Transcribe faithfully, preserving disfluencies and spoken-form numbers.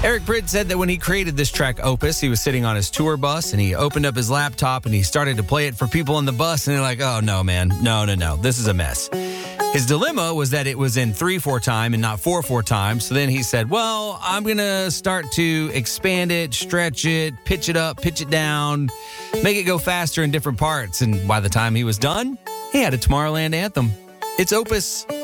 Eric Prydz said that when he created this track, Opus, he was sitting on his tour bus and he opened up his laptop and he started to play it for people on the bus. And they're like, oh, no, man. No, no, no. This is a mess. His dilemma was that it was in three four time and not four four time. So then he said, well, I'm going to start to expand it, stretch it, pitch it up, pitch it down, make it go faster in different parts. And by the time he was done, he had a Tomorrowland anthem. It's Opus.